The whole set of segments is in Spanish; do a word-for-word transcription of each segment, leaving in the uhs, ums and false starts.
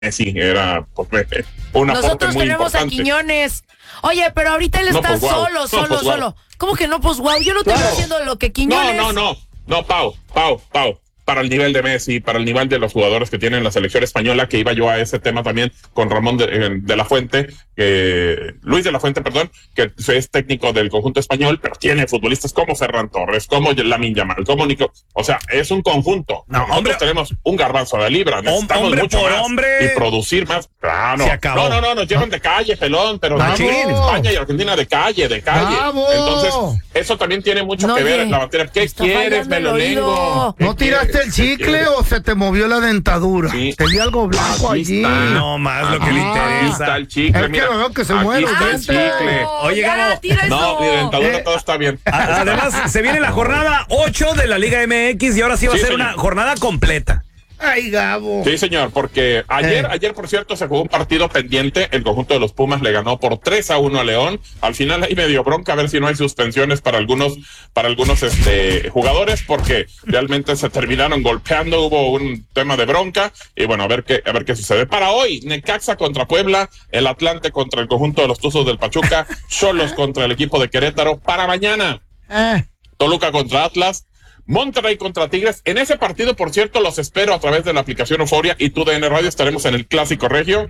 Messi era pues, una Nosotros muy tenemos importante. a Quiñones. Oye, pero ahorita él No, está pues, wow. solo, No, solo, pues, wow. solo. ¿Cómo que no, pues wow? Yo no te estoy Claro. haciendo lo que Quiñones. No, no, no, no, Pau, Pau, Pau. Para el nivel de Messi, para el nivel de los jugadores que tienen la selección española, que iba yo a ese tema también con Ramón de, de la Fuente, que, Luis de la Fuente, perdón, que es técnico del conjunto español, pero tiene futbolistas como Ferran Torres, como Lamine Yamal, como Nico, o sea, es un conjunto. No, Nosotros hombre, tenemos un garbanzo de libra, necesitamos hombre mucho por más hombre. y producir más. Claro. Se acabó. No, no, no, nos llevan de calle, pelón, pero Vamos. España y Argentina de calle, de calle. Vamos. Entonces, eso también tiene mucho No, que ver oye, en la materia. ¿Qué está quieres, fallando el Melolengo? oído. ¿Qué ¿No tiraste quieres? el ¿Qué chicle quieres? o se te movió la dentadura? Sí. Te vi algo blanco Aquí allí. está. No más lo que le Aquí interesa. está el chicle, Es que mira. me veo que se Aquí mueve está el el chicle. diente. Oye, ya, Gabo. tira No, eso. mi dentadura Eh. todo está bien. A- Además, se viene la jornada ocho de la Liga M X y ahora sí va a Sí, ser señor. una jornada completa. Ay, Gabo. Sí, señor, porque ayer, Eh. ayer, por cierto, se jugó un partido pendiente. El conjunto de los Pumas le ganó por tres a uno a León. Al final ahí me dio bronca a ver si no hay suspensiones para algunos, para algunos este, jugadores, porque realmente se terminaron golpeando, hubo un tema de bronca. Y bueno, a ver qué, a ver qué sucede. Para hoy, Necaxa contra Puebla, el Atlante contra el conjunto de los Tuzos del Pachuca, Xolos contra el equipo de Querétaro. Para mañana, Eh. Toluca contra Atlas, Monterrey contra Tigres. En ese partido, por cierto, los espero a través de la aplicación Euforia y tu D N Radio. Estaremos en el Clásico Regio.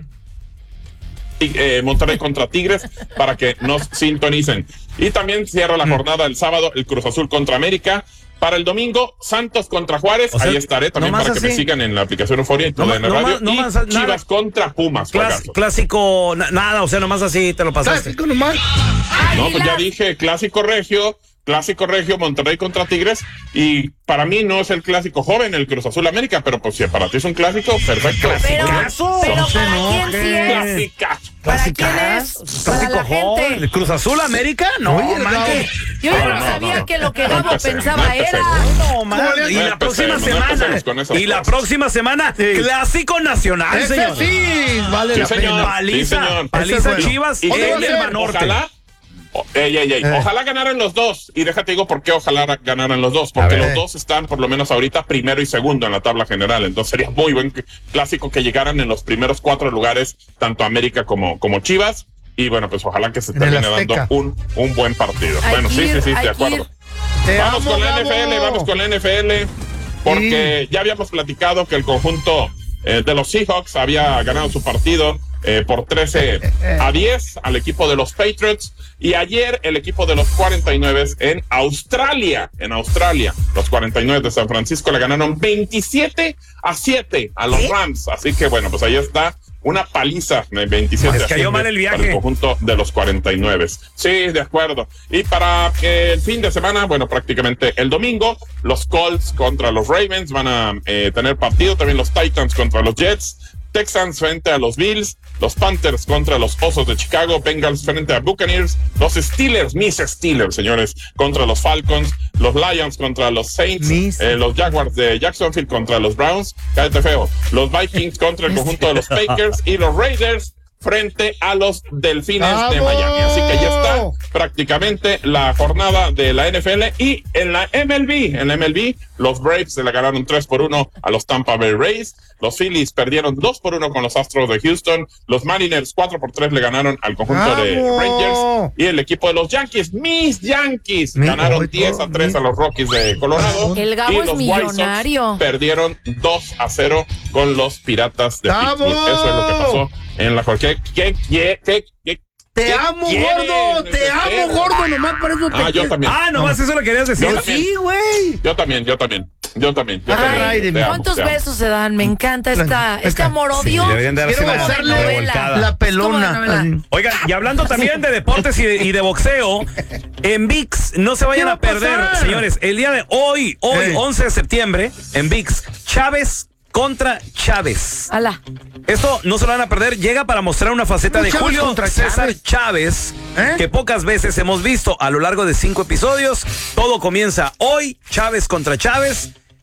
Y, eh, Monterrey contra Tigres para que nos sintonicen. Y también cierra la jornada el sábado el Cruz Azul contra América. Para el domingo, Santos contra Juárez. O sea, ahí estaré también nomás para que me así. sigan en la aplicación Euforia y tu No D N ma- no Radio. ma- no y más- nada. Chivas contra Pumas. Clas- juegazo. clásico, na- nada, o sea, nomás así te lo pasaste. Clásico nomás. No, pues ya dije, Clásico Regio, Clásico Regio, Monterrey contra Tigres, y para mí no es el clásico joven, el Cruz Azul América, pero pues si para ti es un clásico, perfecto. Pero, Clasicazo. pero No se ¿para quién enoje. sí es? Clásicazo. ¿Para quién es? Para Clásico la joven. gente. ¿El Cruz Azul América? No, Oye, manches. Yo ya No, no, no, sabía no. que lo que No Gabo empecemos, pensaba no era. empecemos. No, man. Y No la próxima empecemos, no semana. empecemos con esas Y la cosas. próxima semana, Sí. clásico nacional, Ese señor. sí, vale Sí, la señor. pena. Paliza, Sí, señor. paliza Ese es bueno. Chivas Y en ¿Dónde va a el ser? Banorte. Ojalá, o- ey, ey, ey, Eh. ojalá ganaran los dos. Y déjate digo por qué ojalá ganaran los dos. Porque los dos están por lo menos ahorita primero y segundo en la tabla general. Entonces sería muy buen clásico que llegaran en los primeros cuatro lugares, tanto América como, como Chivas. Y bueno, pues ojalá que se En el termine dando Azteca. un, un buen partido. Hay Bueno, que sí, ir, sí, sí, hay de que ir. acuerdo. Te Vamos amo, con la Gabo. N F L, vamos con la N F L, porque ya habíamos platicado que el conjunto eh, de los Seahawks había ganado su partido eh, por trece a diez al equipo de los Patriots, y ayer el equipo de los cuarenta y nueve en Australia, en Australia, los cuarenta y nueve de San Francisco le ganaron veintisiete a siete a los Rams, así que bueno, pues ahí está. Una paliza de veintisiete Les a cayó siete mal el viaje. para el conjunto de los cuarenta y nueve. Sí, de acuerdo. Y para eh, el fin de semana, bueno, prácticamente el domingo, los Colts contra los Ravens van a eh, tener partido. También los Titans contra los Jets. Texans frente a los Bills, los Panthers contra los Osos de Chicago, Bengals frente a Buccaneers, los Steelers, mis Steelers, señores, contra los Falcons, los Lions contra los Saints, Mis. eh, los Jaguars de Jacksonville contra los Browns, cállate feo, los Vikings contra el conjunto de los Packers y los Raiders frente a los Delfines de ¡Vamos! Miami. Así que ya está prácticamente la jornada de la N F L. Y en la M L B, en la M L B, los Braves se le ganaron tres por uno a los Tampa Bay Rays. Los Phillies perdieron dos por uno con los Astros de Houston. Los Mariners cuatro por tres le ganaron al conjunto de ¡Vamos! Rangers. Y el equipo de los Yankees, mis Yankees, Mi- ganaron Oye, diez a tres mi- a los Rockies de Colorado. El Gabo y es los White Sox millonario. perdieron dos a cero con los Piratas de ¡Vamos! Pittsburgh. Eso es lo que pasó en la jornada. ¿Qué, qué, qué, qué, Te qué amo, quieren? gordo. Te amo, gordo. Nomás por eso te Ah, yo quiero. también. Ah, nomás eso lo querías decir. Yo también. Sí, güey. Yo también, yo también. Yo también. Yo Ay, también. de Te mi- amo, ¿Cuántos te amo. besos se dan? Me encanta esta, Venga, este venga. amor-odio. Deberían darse Quiero una besarle revolcada. la Es como pelona. novela. Ay. Oigan, y hablando también de deportes y de, y de boxeo, en V I X no se vayan ¿Qué va a a perder, pasar? señores. El día de hoy, hoy, Eh. once de septiembre, en V I X, Chávez contra Chávez. Ala. Esto no se lo van a perder. Llega para mostrar una faceta Un de Chávez Julio contra César Chávez. Chávez, ¿Eh? que pocas veces hemos visto a lo largo de cinco episodios. Todo comienza hoy, Chávez contra Chávez.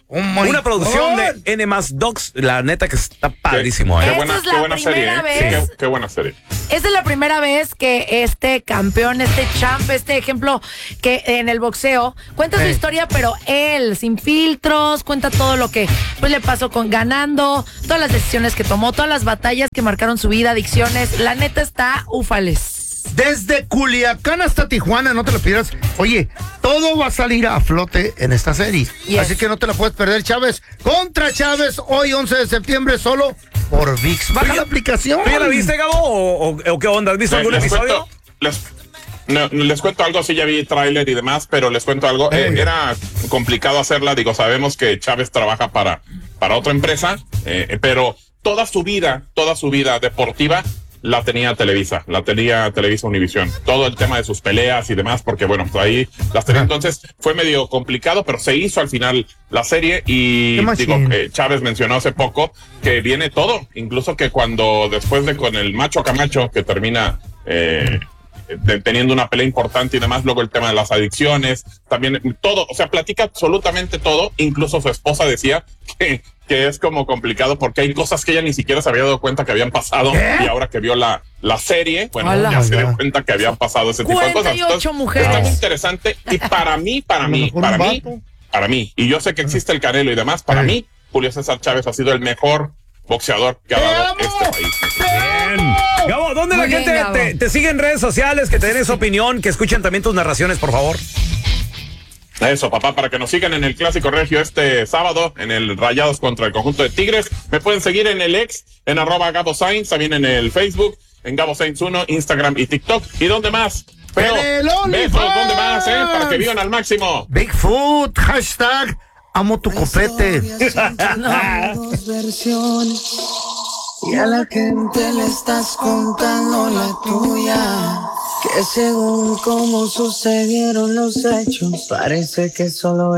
Oh my Una producción God. de N más Docs, la neta que está padrísimo. Qué ¿eh? Esta buena, es la qué buena serie, primera ¿eh? vez. Qué, qué buena serie. Esta es la primera vez que este campeón, este champ, este ejemplo que en el boxeo cuenta su Ey. historia, pero él, sin filtros, cuenta todo lo que pues le pasó con ganando, todas las decisiones que tomó, todas las batallas que marcaron su vida, adicciones. La neta está ufales. Desde Culiacán hasta Tijuana, no te lo pierdas. Oye, todo va a salir a flote en esta serie. Yes. Así que no te la puedes perder, Chávez. Contra Chávez, hoy once de septiembre, solo por ViX. Baja la aplicación. ¿Tú ya la viste, Gabo? ¿O, o, o qué onda? ¿Has visto Eh, algún les episodio? cuento, les, no, les cuento algo, sí ya vi tráiler y demás, pero les cuento algo. Eh, Ey. era complicado hacerla, digo, sabemos que Chávez trabaja para, para otra empresa, eh, pero toda su vida, toda su vida deportiva la tenía Televisa, la tenía Televisa Univisión. Todo el tema de sus peleas y demás, porque bueno, pues ahí las tenía. Entonces fue medio complicado, pero se hizo al final la serie y Qué digo, machín. eh, Chávez mencionó hace poco que viene todo, incluso que cuando después de con el Macho Camacho, que termina eh, de- teniendo una pelea importante y demás, luego el tema de las adicciones, también todo, o sea, platica absolutamente todo, incluso su esposa decía que, que es como complicado porque hay cosas que ella ni siquiera se había dado cuenta que habían pasado ¿Qué? y ahora que vio la, la serie, bueno, Hola. ya se dio Hola. cuenta que habían pasado ese tipo de cosas. cuarenta y ocho mujeres. Está muy interesante y para mí, para A lo mí, mejor para un mí, vato. para mí, y yo sé que existe el Canelo y demás, para Ey. mí, Julio César Chávez ha sido el mejor boxeador que ha ¡Te dado amo! este país. Bien. Gabo, ¿dónde Muy la bien, gente Gabo. te, te sigue en redes sociales? Que te den esa opinión, que escuchen también tus narraciones, por favor. Eso, papá, para que nos sigan en el Clásico Regio este sábado, en el Rayados contra el conjunto de Tigres. Me pueden seguir en el ex, en arroba Gabo Sainz, también en el Facebook, en Gabo Sainz uno, Instagram y TikTok. ¿Y dónde más? Pero, En el besos, OnlyFans. ¿dónde más, eh? Para que vivan al máximo. Bigfoot, hashtag, amo tu copete. Dos versiones y a la gente le estás contando la tuya. Que según cómo sucedieron los hechos, parece que solo